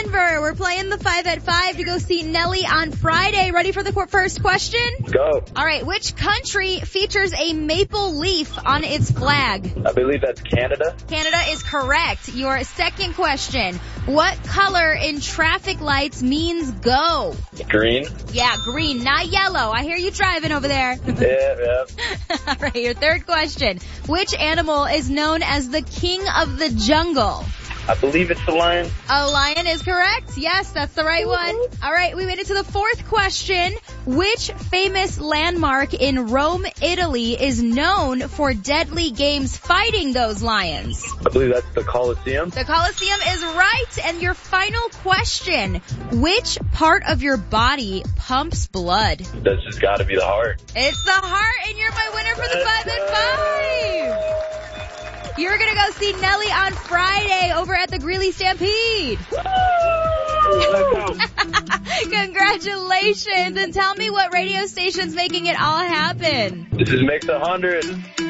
Denver. We're playing the 5 at 5 to go see Nelly on Friday. Ready for the first question? Go. All right. Which country features a maple leaf on its flag? I believe that's Canada. Canada is correct. Your second question. What color in traffic lights means go? Green. Yeah, green, not yellow. I hear you driving over there. Yeah. All right, your third question. Which animal is known as the king of the jungle? I believe it's the lion. A lion is correct. Yes, that's the right one. All right, we made it to the fourth question. Which famous landmark in Rome, Italy is known for deadly games fighting those lions? I believe that's the Colosseum. The Colosseum is right. And your final question. Which part of your body pumps blood? That's just got to be the heart. It's the heart, and you're my winner for the 5 at 5. You're going to go see Nelly on Friday over at the Greeley Stampede. Congratulations. And tell me what radio station's making it all happen. This is Mix 100.